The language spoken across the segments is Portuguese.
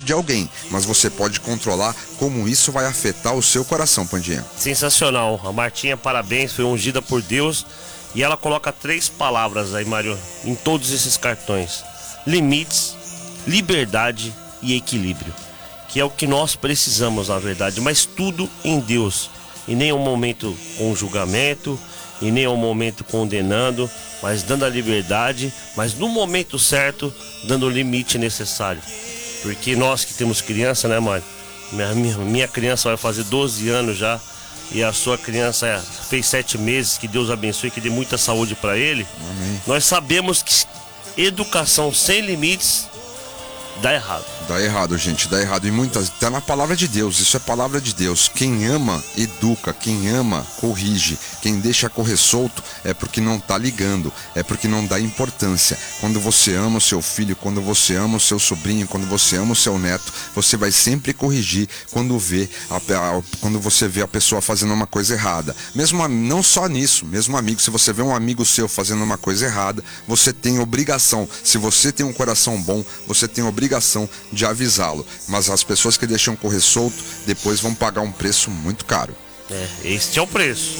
de alguém, mas você pode controlar como isso vai afetar o seu coração, Pandinha. Sensacional. A Martinha, parabéns, foi ungida por Deus. E ela coloca 3 palavras aí, Mário, em todos esses cartões: limites, liberdade e equilíbrio. Que é o que nós precisamos, na verdade, mas tudo em Deus. Em nenhum momento com julgamento, em nenhum momento condenando, mas dando a liberdade, mas no momento certo, dando o limite necessário. Porque nós que temos criança, né, Mário? Minha criança vai fazer 12 anos já, e a sua criança fez 7 meses, que Deus abençoe, que dê muita saúde para ele. Amém. Nós sabemos que educação sem limites dá errado. Dá errado, gente, dá errado. E muitas, tá na palavra de Deus, isso é palavra de Deus. Quem ama, educa. Quem ama, corrige. Quem deixa correr solto é porque não tá ligando, é porque não dá importância. Quando você ama o seu filho, quando você ama o seu sobrinho, quando você ama o seu neto, você vai sempre corrigir quando você vê a pessoa fazendo uma coisa errada. Mesmo, não só nisso, mesmo amigo, se você vê um amigo seu fazendo uma coisa errada, você tem obrigação. Se você tem um coração bom, você tem obrigação de avisá-lo, mas as pessoas que deixam correr solto depois vão pagar um preço muito caro. Este é o preço.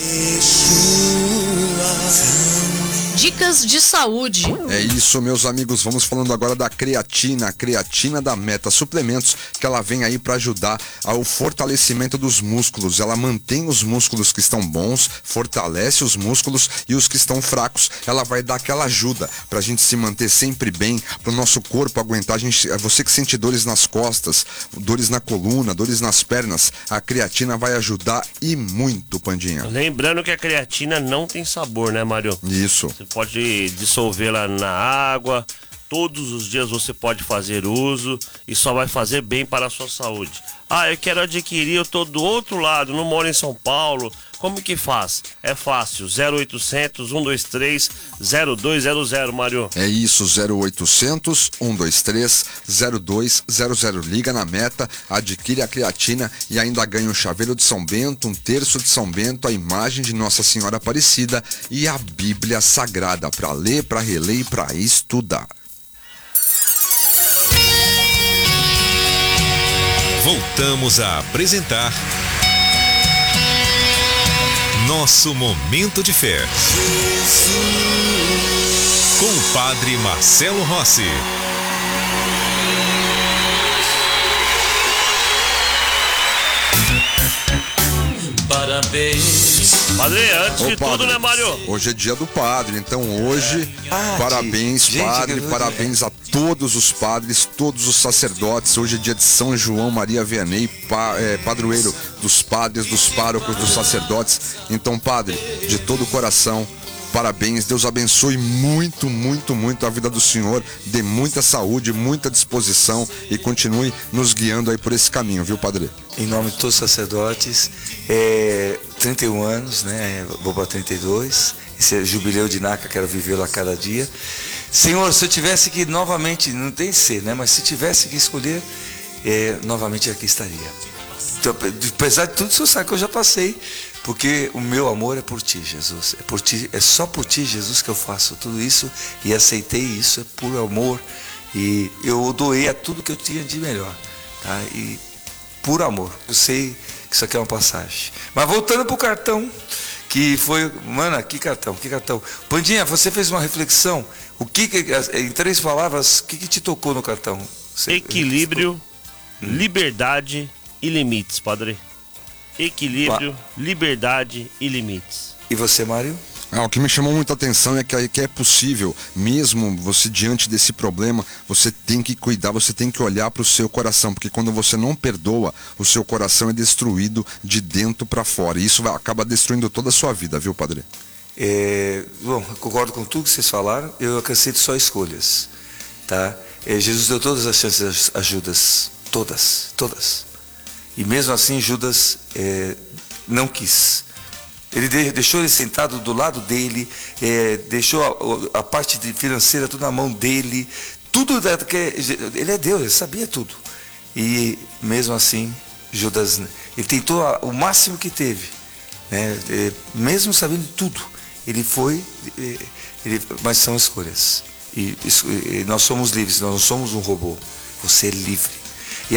Dicas de saúde. É isso, meus amigos, vamos falando agora da creatina, a creatina da Meta Suplementos, que ela vem aí para ajudar ao fortalecimento dos músculos. Ela mantém os músculos que estão bons, fortalece os músculos, e os que estão fracos, ela vai dar aquela ajuda pra gente se manter sempre bem, pro nosso corpo aguentar. Você que sente dores nas costas, dores na coluna, dores nas pernas, a creatina vai ajudar e muito, Pandinha. Lembrando que a creatina não tem sabor, né, Mário? Isso. Você pode dissolvê-la na água. Todos os dias você pode fazer uso e só vai fazer bem para a sua saúde. Eu quero adquirir, eu tô do outro lado, não moro em São Paulo. Como que faz? É fácil, 0800 123 0200, Mário. É isso, 0800 123 0200. Liga na Meta, adquire a creatina e ainda ganha um chaveiro de São Bento, um terço de São Bento, a imagem de Nossa Senhora Aparecida e a Bíblia Sagrada para ler, para reler e para estudar. Voltamos a apresentar Nosso Momento de Fé, com o Padre Marcelo Rossi. Parabéns. Padre, antes de tudo, né, Mário? Hoje é dia do padre, então hoje, parabéns, gente, padre, parabéns a todos os padres, todos os sacerdotes. Hoje é dia de São João Maria Vianney, padroeiro dos padres, dos párocos, dos sacerdotes. Então, padre, de todo o coração, parabéns, Deus abençoe muito, muito, muito a vida do senhor, dê muita saúde, muita disposição e continue nos guiando aí por esse caminho, viu, padre? Em nome de todos os sacerdotes, 31 anos, né? Vou para 32, esse é jubileu de Naca, quero vivê-lo a cada dia. Senhor, se eu tivesse que novamente, não tem que ser, né? Mas se tivesse que escolher, novamente aqui estaria. Então, apesar de tudo, o senhor sabe que eu já passei. Porque o meu amor é por ti, Jesus. É por ti, é só por ti, Jesus, que eu faço tudo isso e aceitei isso, é por amor. E eu doei a tudo que eu tinha de melhor, tá? E por amor. Eu sei que isso aqui é uma passagem. Mas voltando pro cartão, que foi, mano, que cartão. Pandinha, você fez uma reflexão. Em 3 palavras, o que te tocou no cartão? Equilíbrio, liberdade e limites, padre. Equilíbrio, liberdade e limites. E você, Mário? O que me chamou muita atenção é que é possível, mesmo você diante desse problema, você tem que cuidar, você tem que olhar para o seu coração, porque quando você não perdoa, o seu coração é destruído de dentro para fora, e isso acaba destruindo toda a sua vida, viu, padre? Bom, eu concordo com tudo que vocês falaram, eu acrescento só escolhas, tá? Jesus deu todas as chances, as Judas, todas. E mesmo assim Judas não quis. Ele deixou ele sentado do lado dele, deixou a parte financeira tudo na mão dele, tudo, ele é Deus, ele sabia tudo. E mesmo assim, Judas, ele tentou o máximo que teve, né? Mesmo sabendo tudo, ele foi, mas são escolhas. E nós somos livres, nós não somos um robô. Você é livre.